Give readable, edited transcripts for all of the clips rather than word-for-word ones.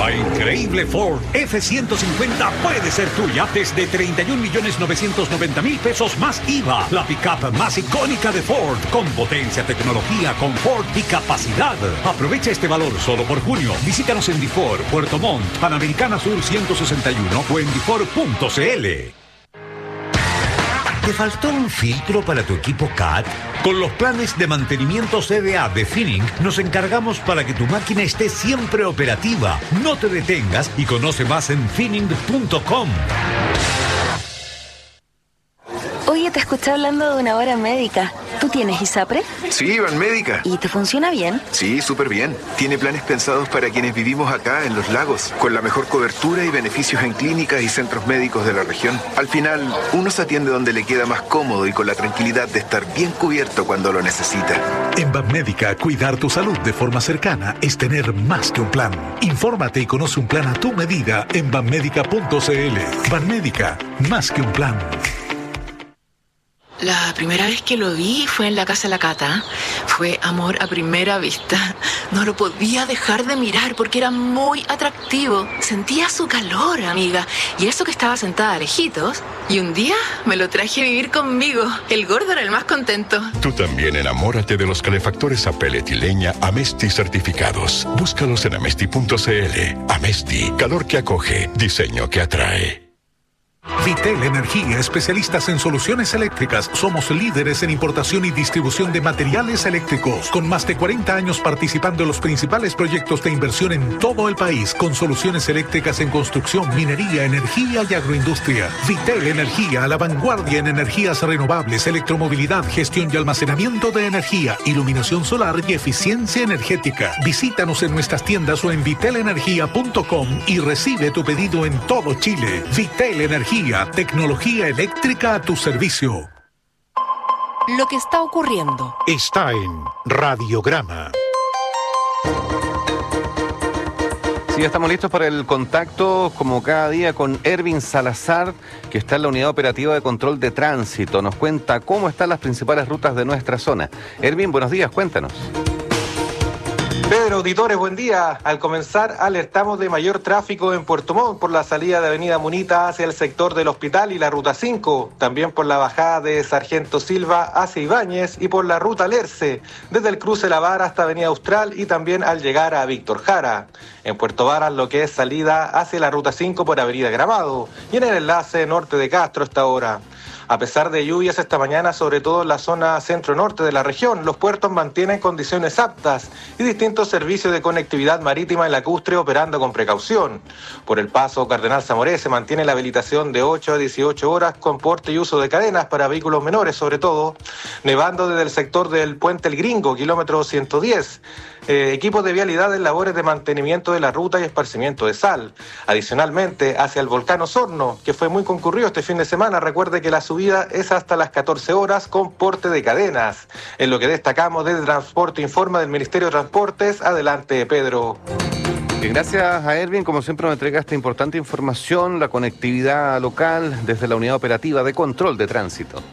La increíble Ford F-150 puede ser tuya desde 31.990.000 pesos más IVA. La pickup más icónica de Ford, con potencia, tecnología, confort y capacidad. Aprovecha este valor solo por junio. Visítanos en Difor, Puerto Montt, Panamericana Sur 161 o en difor.cl. ¿Te faltó un filtro para tu equipo CAT? Con los planes de mantenimiento CDA de Finning, nos encargamos para que tu máquina esté siempre operativa. No te detengas y conoce más en finning.com. Oye, te escuché hablando de una hora médica. ¿Tú tienes ISAPRE? Sí, Banmédica. ¿Y te funciona bien? Sí, súper bien. Tiene planes pensados para quienes vivimos acá en los lagos, con la mejor cobertura y beneficios en clínicas y centros médicos de la región. Al final, uno se atiende donde le queda más cómodo y con la tranquilidad de estar bien cubierto cuando lo necesita. En Banmédica, cuidar tu salud de forma cercana es tener más que un plan. Infórmate y conoce un plan a tu medida en banmédica.cl. Banmédica, más que un plan. La primera vez que lo vi fue en la casa de la Cata. Fue amor a primera vista. No lo podía dejar de mirar porque era muy atractivo. Sentía su calor, amiga. Y eso que estaba sentada lejitos. Y un día me lo traje a vivir conmigo. El gordo era el más contento. Tú también enamórate de los calefactores a pellet y leña Amesti certificados. Búscalos en amesti.cl. Amesti, calor que acoge, diseño que atrae. Vitel Energía, especialistas en soluciones eléctricas. Somos líderes en importación y distribución de materiales eléctricos, con más de 40 años participando en los principales proyectos de inversión en todo el país, con soluciones eléctricas en construcción, minería, energía y agroindustria. Vitel Energía, a la vanguardia en energías renovables, electromovilidad, gestión y almacenamiento de energía, iluminación solar y eficiencia energética. Visítanos en nuestras tiendas o en vitelenergia.com y recibe tu pedido en todo Chile. Vitel Energía, tecnología eléctrica a tu servicio. Lo que está ocurriendo Está en Radiograma. Sí, ya estamos listos para el contacto, como cada día, con Ervin Salazar, que está en la Unidad Operativa de Control de Tránsito. Nos cuenta cómo están las principales rutas de nuestra zona. Ervin, buenos días, cuéntanos. Pedro, auditores, buen día. Al comenzar, alertamos de mayor tráfico en Puerto Montt por la salida de Avenida Munita hacia el sector del Hospital y la Ruta 5, también por la bajada de Sargento Silva hacia Ibáñez y por la Ruta Lerce, desde el cruce La Vara hasta Avenida Austral y también al llegar a Víctor Jara. En Puerto Varas, lo que es salida hacia la Ruta 5 por Avenida Gramado y en el enlace norte de Castro hasta ahora. A pesar de lluvias esta mañana, sobre todo en la zona centro-norte de la región, los puertos mantienen condiciones aptas y distintos servicios de conectividad marítima en lacustre operando con precaución. Por el paso Cardenal Zamoré se mantiene la habilitación de 8 a 18 horas con porte y uso de cadenas para vehículos menores, sobre todo, nevando desde el sector del Puente El Gringo, kilómetro 110. Equipos de vialidad en labores de mantenimiento de la ruta y esparcimiento de sal. Adicionalmente, hacia el volcán Osorno, que fue muy concurrido este fin de semana, recuerde que la subida es hasta las 14 horas con porte de cadenas. En lo que destacamos desde Transporte Informa del Ministerio de Transportes. Adelante, Pedro. Gracias a Ervin, como siempre nos entrega esta importante información, la conectividad local desde la Unidad Operativa de Control de Tránsito.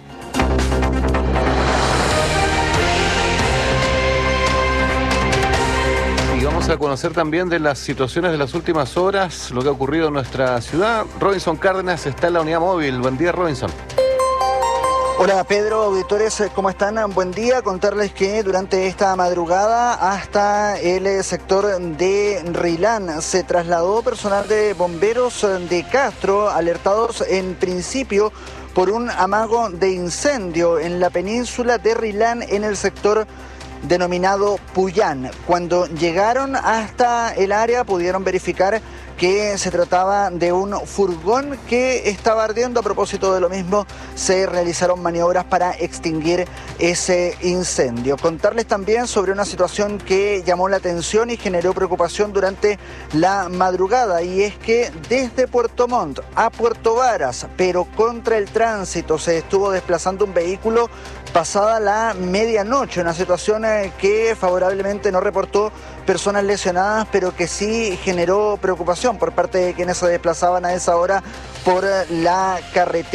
A conocer también de las situaciones de las últimas horas, lo que ha ocurrido en nuestra ciudad. Robinson Cárdenas está en la unidad móvil. Buen día, Robinson. Hola Pedro, auditores, ¿cómo están? Buen día. Contarles que durante esta madrugada hasta el sector de Rilán se trasladó personal de bomberos de Castro, alertados en principio por un amago de incendio en la península de Rilán en el sector denominado Puyán. Cuando llegaron hasta el área pudieron verificar que se trataba de un furgón que estaba ardiendo. A propósito de lo mismo, se realizaron maniobras para extinguir ese incendio. Contarles también sobre una situación que llamó la atención y generó preocupación durante la madrugada, y es que desde Puerto Montt a Puerto Varas, pero contra el tránsito, se estuvo desplazando un vehículo pasada la medianoche, una situación que favorablemente no reportó personas lesionadas, pero que sí generó preocupación por parte de quienes se desplazaban a esa hora por la carretera.